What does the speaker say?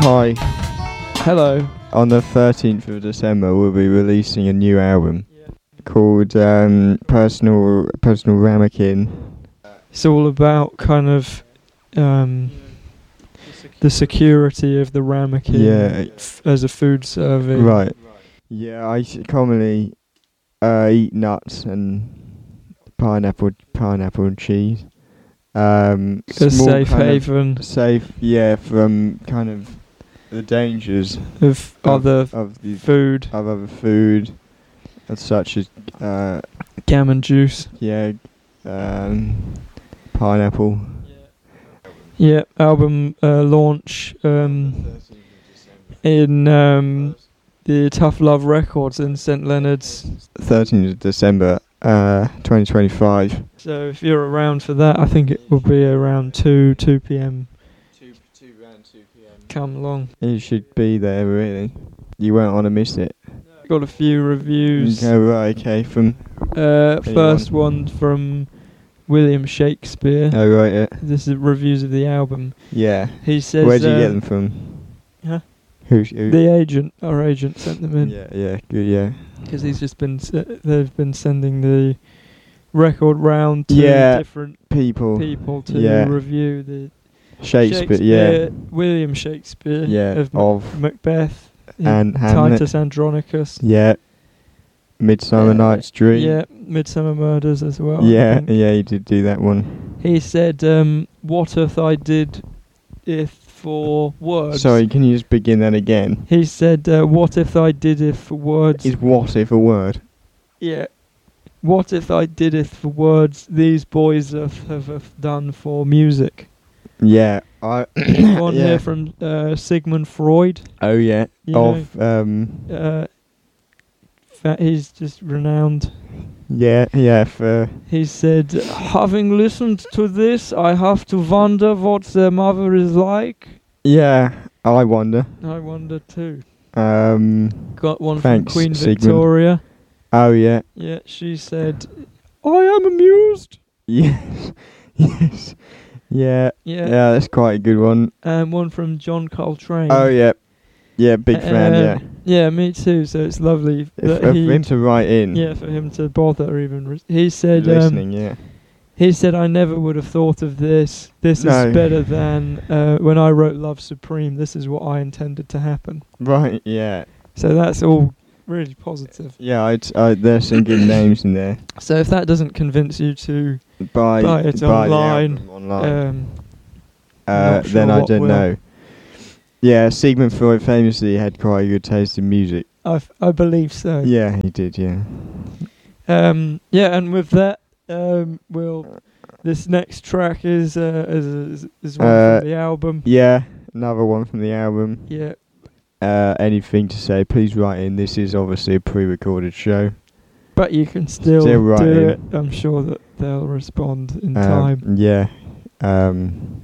Hi. Hello. On the 13th of December, we'll be releasing a new album called Personal Ramekin. It's all about kind of the security of the ramekin as a food serving. Right. Yeah, I commonly eat nuts and pineapple and cheese. A safe haven. Safe, from kind of the dangers of other food, and such as gammon juice. Pineapple. Yeah, album launch in the Tough Love Records in St Leonard's. 13th of December, 2025. So if you're around for that, I think it will be around 2 p.m. 2 p.m. Come along. You should be there, really. You won't want to miss it. Got a few reviews. Okay, from... first one from William Shakespeare. Oh, right, yeah. This is reviews of the album. Yeah. He says... Where did you get them from? Huh? Who? Our agent sent them in. Yeah, good, yeah. Because he's just been... they've been sending the record round to different people to review the... Shakespeare, William Shakespeare of Macbeth and Titus Andronicus. Yeah. Midsummer Night's Dream. Yeah, Midsummer Murders as well. Yeah, he did do that one. He said, what if I did if for words? Sorry, can you just begin that again? He said, what if I did if for words? Is what if a word? Yeah. What if I did if for words these boys have done for music? Yeah, one here from Sigmund Freud. Oh yeah, he's just renowned. For he said, having listened to this, I have to wonder what their mother is like. Yeah, I wonder. I wonder too. Got one from Queen Sigmund. Victoria. Oh yeah. Yeah, she said, I am amused. Yes. Yes. Yeah, that's quite a good one. And one from John Coltrane. Oh yeah, big fan. Yeah, me too. So it's lovely for him to write in. Yeah, for him to bother even. He said, listening. He said, I never would have thought of this. This is better than when I wrote Love Supreme. This is what I intended to happen. Right. Yeah. So that's all really positive. Yeah, there's some good names in there. So if that doesn't convince you to buy it online, then I don't know. Yeah, Sigmund Freud famously had quite a good taste in music. I believe so. Yeah, he did. Yeah. And with that, this next track is one from the album. Yeah, another one from the album. Yeah. Anything to say, please write in. This is obviously a pre-recorded show. But you can still write do in. it. I'm sure that they'll respond in time. Yeah.